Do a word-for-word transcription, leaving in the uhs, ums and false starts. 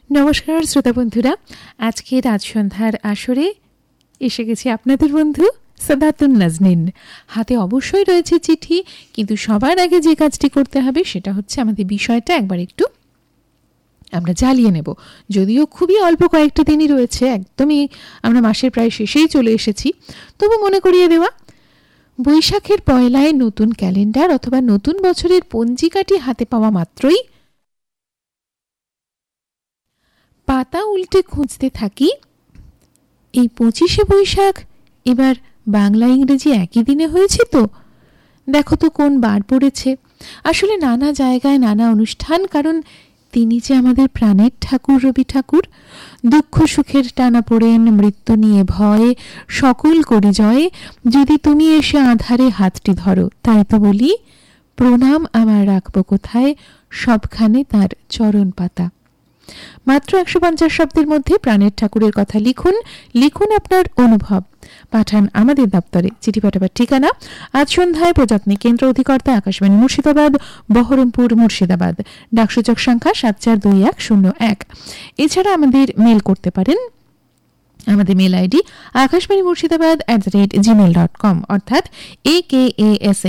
নমস্কার শ্রোতা বন্ধুরা, আজকে রাত সন্ধ্যার আসরে এসে গেছি আপনাদের বন্ধু সাদাতুন নাজনীন। হাতে অবশ্যই রয়েছে চিঠি, কিন্তু সবার আগে যে কাজটি করতে হবে সেটা হচ্ছে আমাদের বিষয়টা একবার একটু আমরা জ্বালিয়ে নেব। যদিও খুবই অল্প কয়েকটা দিনই রয়েছে, একদমই আমরা মাসের প্রায় শেষেই চলে এসেছি, তবু মনে করিয়ে দেওয়া, বৈশাখের পয়লায় নতুন ক্যালেন্ডার অথবা নতুন বছরের পঞ্জিকাটি হাতে পাওয়া মাত্রই পাতা উল্টে খুঁজতে থাকি এই পঁচিশে বৈশাখ এবার বাংলা ইংরেজি একই দিনে হয়েছে তো, দেখো তো কোন বার পড়েছে। আসলে নানা জায়গায় নানা অনুষ্ঠান, কারণ তিনি যে আমাদের প্রাণের ঠাকুর রবি ঠাকুর। দুঃখ সুখের টানা পড়েন, মৃত্যু নিয়ে ভয়, সকল করি জয়ে, যদি তুমি এসে আধারে হাতটি ধরো, তাই তো বলি প্রণাম আমার রাখবো কোথায়, সবখানে তার চরণ পাতা। মাত্র একশো পঞ্চাশ শব্দের মধ্যে প্রাণের ঠাকুরের কথা লিখুন, লিখুন আপনার অনুভব, পাঠান আমাদের দপ্তরে। চিঠি পাঠাবার ঠিকানা আজ সন্ধ্যায় প্রজাতনী কেন্দ্র, অধিকর্তা আকাশবাণী মুর্শিদাবাদ, বহরমপুর মুর্শিদাবাদ, ডাকসূচক সংখ্যা সাত চার দুই এক শূন্য এক। এছাড়া আমাদের মেল করতে পারেন, আমাদের mail ID Akashvani Murshidabad at the rate Gmail dot com, অর্থাৎ এ কে এ এস